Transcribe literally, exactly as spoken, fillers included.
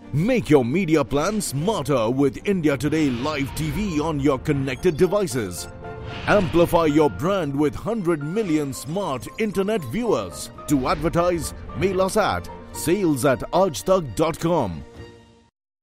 Make your media plan smarter with India Today Live T V on your connected devices. Amplify your brand with one hundred million smart internet viewers. To advertise, mail us at sales at aajtak dot com.